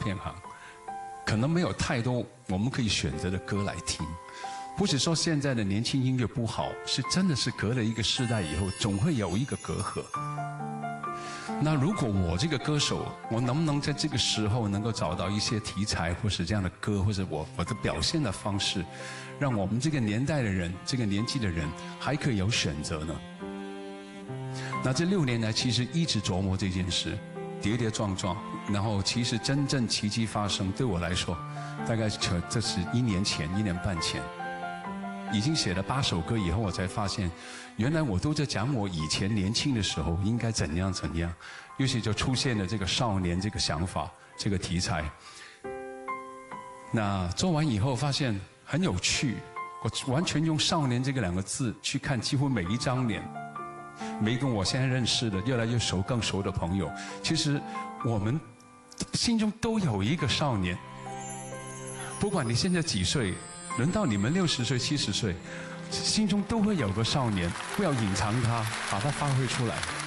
片行，可能没有太多我们可以选择的歌来听。不是说现在的年轻音乐不好，是真的是隔了一个世代以后，总会有一个隔阂。那如果我这个歌手，我能不能在这个时候能够找到一些题材，或是这样的歌，或者我的表现的方式，让我们这个年代的人，这个年纪的人还可以有选择呢？那这6年来，其实一直琢磨这件事，跌跌撞撞，然后其实真正奇迹发生，对我来说，大概这是1年前、1年半前。已经写了8首歌以后，我才发现，原来我都在讲我以前年轻的时候应该怎样怎样，于是就出现了这个少年这个想法，这个题材。那做完以后发现很有趣，我完全用少年这个2个字去看几乎每一张脸，每一个我现在认识的越来越熟、更熟的朋友，其实我们心中都有一个少年，不管你现在几岁。轮到你们60岁、70岁，心中都会有个少年，不要隐藏它，把它发挥出来。